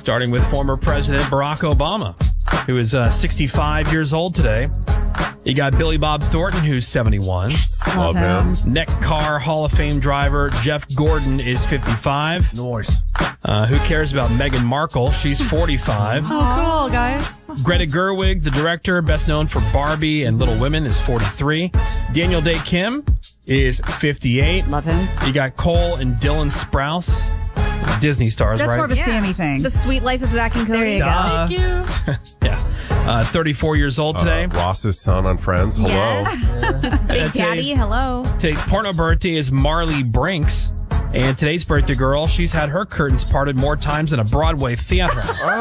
Starting with former President Barack Obama, who is 65 years old today. You got Billy Bob Thornton, who's 71. Love him. Neck Car Hall of Fame driver Jeff Gordon is 55. Nice. Who cares about Meghan Markle? She's 45. Oh, cool, guys. Greta Gerwig, the director, best known for Barbie and Little Women, is 43. Daniel Day Kim is 58. Love him. You got Cole and Dylan Sprouse, Disney stars, That's right? more of a Sammy thing. The Sweet Life of Zach and Cody. There you go. Thank you. Yeah. 34 years old today. Ross's son on Friends. Hello. Yes. Big Daddy, hello. Today's porno birthday is Marley Brinks. And today's birthday girl, she's had her curtains parted more times than a Broadway theater.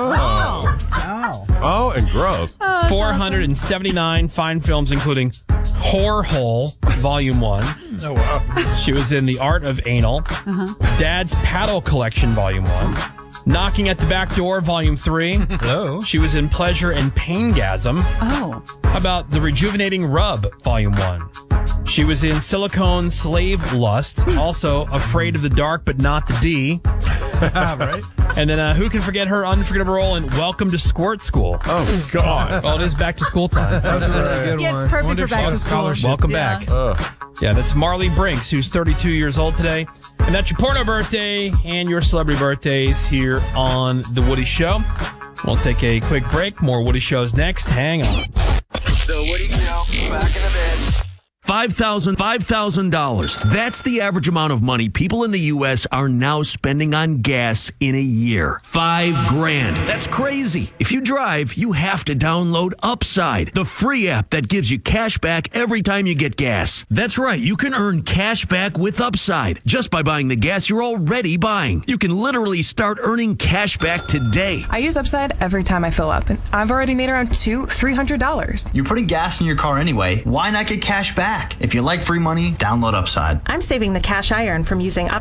Oh, and gross. 479 fine films, including Whore Hole, Volume 1. Oh, wow. She was in The Art of Anal. Dad's Paddle Collection, Volume 1. Knocking at the Back Door, Volume 3. Hello. She was in Pleasure and Paingasm. Oh. How about The Rejuvenating Rub, Volume 1? She was in Silicone Slave Lust. Also, Afraid of the Dark, but not the D. Right? And then who can forget her unforgettable role in Welcome to Squirt School? Oh, God. Well, it is back to school time. That's a really good Yeah, one. it's perfect Wonder for if she back got to a school. scholarship. Welcome Yeah. back. Yeah, that's Marley Brinks, who's 32 years old today. And that's your porno birthday and your celebrity birthdays here on The Woody Show. We'll take a quick break. More Woody Shows next. Hang on. The Woody Show, back in a bit. $5,000. That's the average amount of money people in the U.S. are now spending on gas in a year. $5,000. That's crazy. If you drive, you have to download Upside, the free app that gives you cash back every time you get gas. That's right. You can earn cash back with Upside just by buying the gas you're already buying. You can literally start earning cash back today. I use Upside every time I fill up, and I've already made around $300. You're putting gas in your car anyway. Why not get cash back? If you like free money, download Upside. I'm saving the cash I earn from using